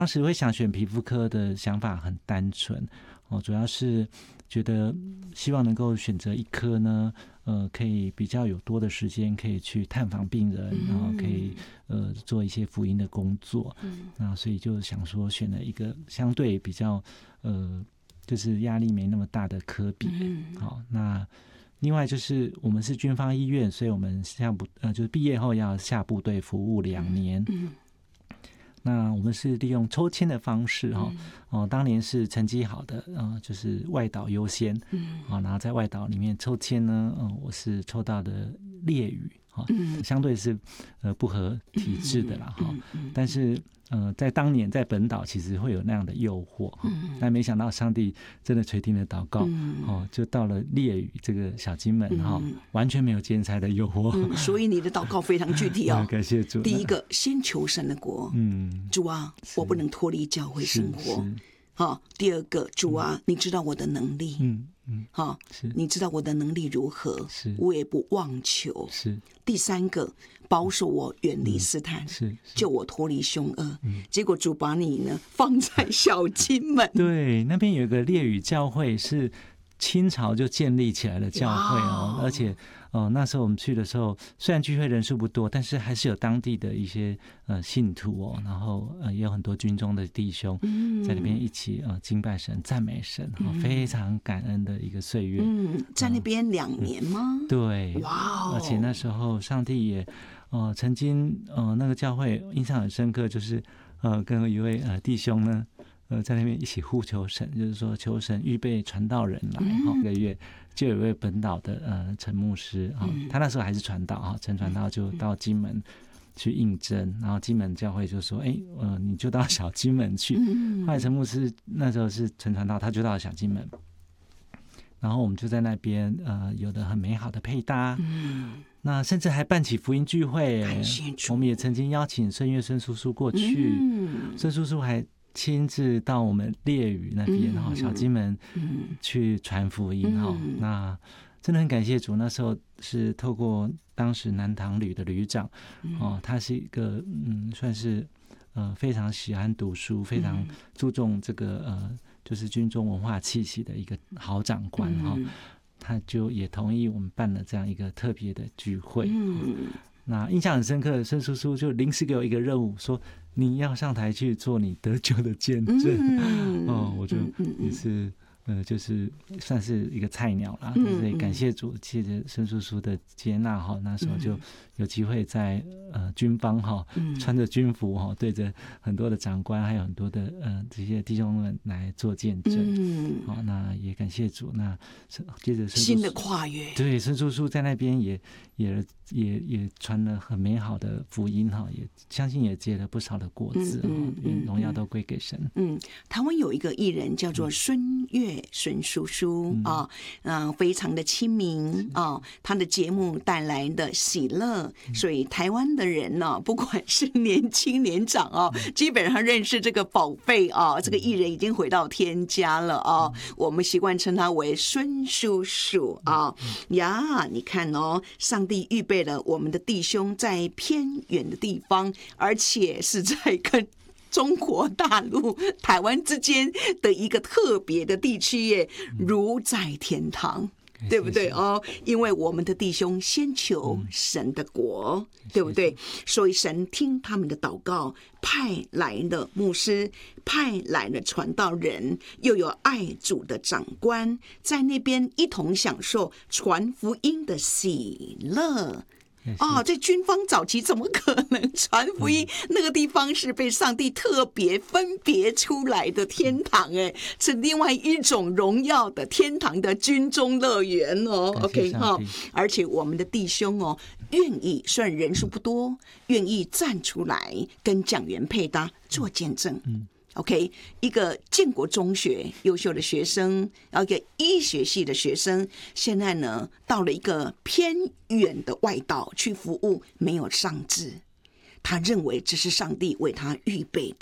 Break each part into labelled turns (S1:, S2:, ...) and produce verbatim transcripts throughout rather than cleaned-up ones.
S1: 当时会想选皮肤科的想法很单纯哦，主要是觉得希望能够选择一科呢，呃，可以比较有多的时间可以去探访病人，然后可以呃做一些福音的工作。嗯，那所以就想说选了一个相对比较呃就是压力没那么大的科别。嗯，好，那另外就是我们是军方医院，所以我们下部呃就是毕业后要下部队服务两年。嗯。那我们是利用抽签的方式哈、哦，当年是成绩好的，呃，就是外岛优先，嗯，啊、哦，然后在外岛里面抽签呢，嗯、呃，我是抽到的烈屿，哈、哦，相对是呃不合体制的啦，哈、哦，但是呃，在当年在本岛其实会有那样的诱惑，哈、哦，但没想到上帝真的垂听了祷告，哦，就到了烈屿这个小金门哈、哦，完全没有兼差的诱惑、
S2: 嗯，所以你的祷告非常具体哦，
S1: 感谢主。
S2: 第一个，先求神的国，嗯，主啊，我不能脱离教会生活。好，第二个，主啊，嗯、你知道我的能力，嗯嗯，好，你知道我的能力如何，是，我也不妄求。是，第三个，保守我远离试探，嗯、是, 是，救我脱离凶恶。嗯，结果主把你呢放在小金门，
S1: 对，那边有一个烈屿教会是清朝就建立起来的教会哦，而且。哦，那时候我们去的时候，虽然聚会人数不多，但是还是有当地的一些呃信徒哦，然后呃也有很多军中的弟兄在那边一起呃敬拜神、赞美神，哦，非常感恩的一个岁月。
S2: 嗯，在那边两年吗？
S1: 嗯、对，哇、哦！而且那时候上帝也呃曾经呃那个教会印象很深刻，就是呃跟一位呃弟兄呢。呃，在那边一起呼求神，就是说求神预备传道人来哈、嗯，一个月就有一位本岛的呃陈牧师啊、嗯，他那时候还是传道哈，陈传道就到金门去应征，然后金门教会就说，哎，呃，你就到小金门去。嗯、后来陈牧师那时候是陈传道，他就到了小金门，然后我们就在那边呃有的很美好的配搭。嗯，那甚至还办起福音聚会，我们也曾经邀请孙岳孙叔叔过去，嗯、孙叔叔还。亲自到我们烈屿那边哈、嗯，小金门去传福音哈、嗯，那真的很感谢主。那时候是透过当时南塘旅的旅长，嗯、哦，他是一个嗯，算是呃非常喜欢读书、非常注重这个呃就是军中文化气息的一个好长官哈、嗯哦，他就也同意我们办了这样一个特别的聚会。嗯，哦、那印象很深刻的孙叔叔就临时给我一个任务说。你要上台去做你得救的见证，嗯、哦，我就也是呃，就是算是一个菜鸟啦，但是也感谢主，借着孙叔叔的接纳哈，那时候就有机会在呃军方哈，穿着军服哈，对着很多的长官还有很多的呃这些弟兄们来做见证，嗯，好、哦，那也感谢主，那接着
S2: 新的跨越，
S1: 对，孙叔叔在那边也也也也传了很美好的福音哈，也相信也结了不少的果子，嗯嗯，荣耀都归给神。
S2: 嗯，台湾有一个艺人叫做孙岳。孙叔叔啊，嗯、呃，非常的亲民啊，他的节目带来的喜乐，所以台湾的人呢、啊，不管是年轻年长啊，基本上认识这个宝贝啊，这个艺人已经回到天家了啊，我们习惯称他为孙叔叔啊呀，你看哦，上帝预备了我们的弟兄在偏远的地方，而且是在跟。中国大陆、台湾之间的一个特别的地区耶，如在天堂，嗯、对不对哦？因为我们的弟兄先求神的国，嗯、对不对？所以神听他们的祷告，派来了牧师，派来了传道人，又有爱主的长官，在那边一同享受传福音的喜乐。哦，在军方早期怎么可能传福音？嗯、那个地方是被上帝特别分别出来的天堂，哎，是另外一种荣耀的天堂的军中乐园哦。OK 哈、哦，而且我们的弟兄哦，愿意虽然人数不多，愿意站出来跟讲员配搭做见证。嗯。OK， 一个建国中学优秀的学生，然后一个医学系的学生，现在呢到了一个偏远的外岛去服务，没有上志，他认为这是上帝为他预备的。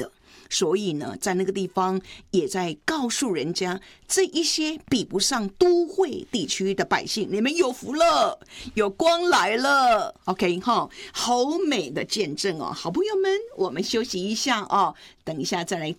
S2: 所以呢，在那个地方也在告诉人家，这一些比不上都会地区的百姓，你们有福了，有光来了。OK 哈，好美的见证哦，好朋友们，我们休息一下哦，等一下再来。